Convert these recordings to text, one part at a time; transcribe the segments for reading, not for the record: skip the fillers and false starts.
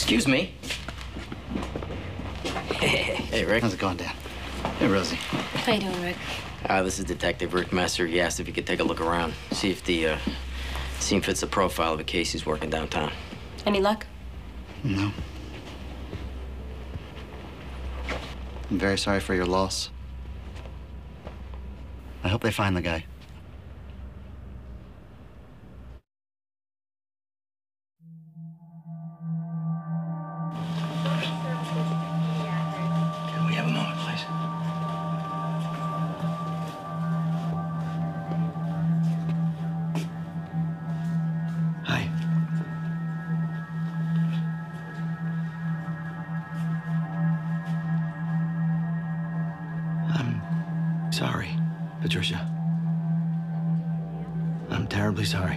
Excuse me. Hey, Rick. How's it going, Dan? Hey, Rosie. How you doing, Rick? This is Detective Rick Messer. He asked if he could take a look around, see if the scene fits the profile of a case he's working downtown. Any luck? No. I'm very sorry for your loss. I hope they find the guy. Can we have a moment, please? Hi. I'm sorry, Patricia. I'm terribly sorry.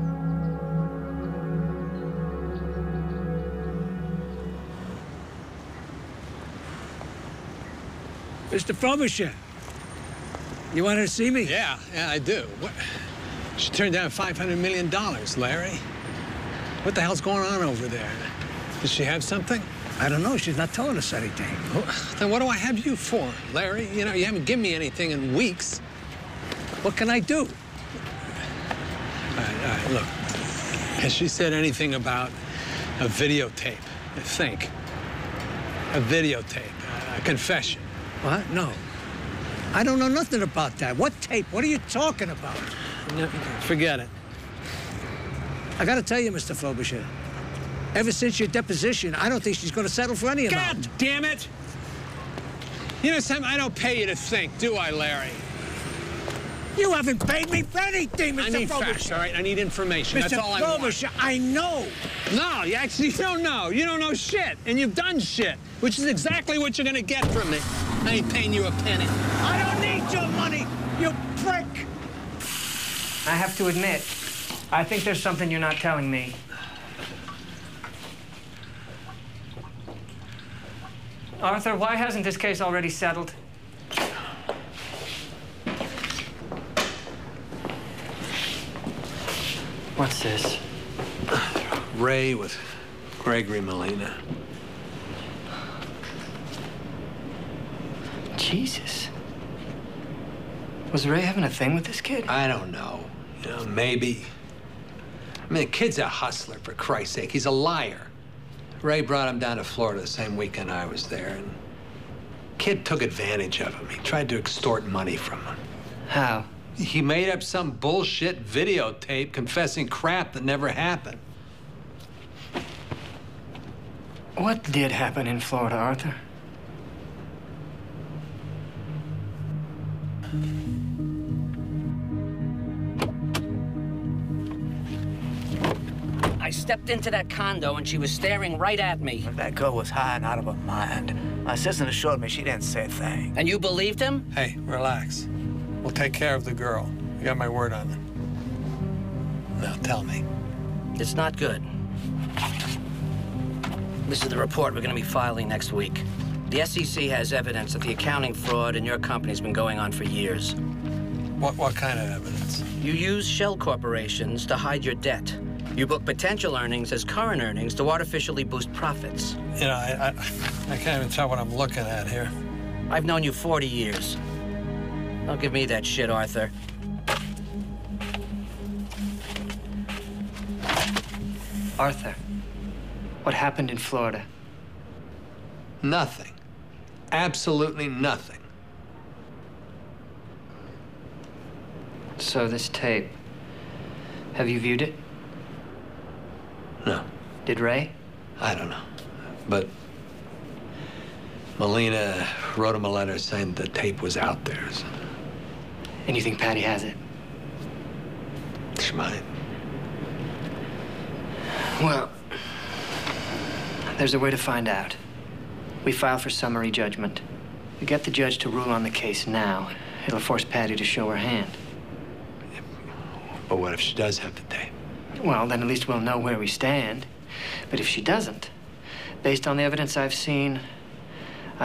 Mr. Frobisher, you wanted to see me? Yeah, I do. What? She turned down $500 million, Larry. What the hell's going on over there? Does she have something? I don't know. She's not telling us anything. Well, then what do I have you for, Larry? You know, you haven't given me anything in weeks. What can I do? All right, look. Has she said anything about a videotape? Think. A videotape, a confession. What? No. I don't know nothing about that. What tape? What are you talking about? No, forget it. I gotta tell you, Mr. Frobisher, ever since your deposition, I don't think she's gonna settle for any amount. God damn it! You know something? I don't pay you to think, do I, Larry? You haven't paid me for anything, Mr. I need Frobisher. facts, all right? I need information. Mr. That's all I want. Frobisher, I know. No, you actually don't know. You don't know shit, and you've done shit, which is exactly what you're gonna get from me. I ain't paying you a penny. I don't need your money, you prick. I have to admit, I think there's something you're not telling me. Arthur, why hasn't this case already settled? What's this? Ray with Gregory Molina. Jesus. Was Ray having a thing with this kid? I don't know. You know, maybe. I mean, the kid's a hustler, for Christ's sake. He's a liar. Ray brought him down to Florida the same weekend I was there, and kid took advantage of him. He tried to extort money from him. How? He made up some bullshit videotape confessing crap that never happened. What did happen in Florida, Arthur? I stepped into that condo and she was staring right at me. That girl was high and out of her mind. My assistant assured me she didn't say a thing. And you believed him? Hey, relax. We'll take care of the girl. You got my word on it. Now, tell me. It's not good. This is the report we're going to be filing next week. The SEC has evidence that the accounting fraud in your company's been going on for years. What kind of evidence? You use shell corporations to hide your debt. You book potential earnings as current earnings to artificially boost profits. You know, I can't even tell what I'm looking at here. I've known you 40 years. Don't give me that shit, Arthur. Arthur, what happened in Florida? Nothing. Absolutely nothing. So this tape, have you viewed it? No. Did Ray? I don't know. But Molina wrote him a letter saying the tape was out there. So And you think Patty has it? she might. Well, there's a way to find out. We file for summary judgment. We get the judge to rule on the case now. It'll force Patty to show her hand. But what if she does have the tape? Well, then at least we'll know where we stand. But if she doesn't, based on the evidence I've seen,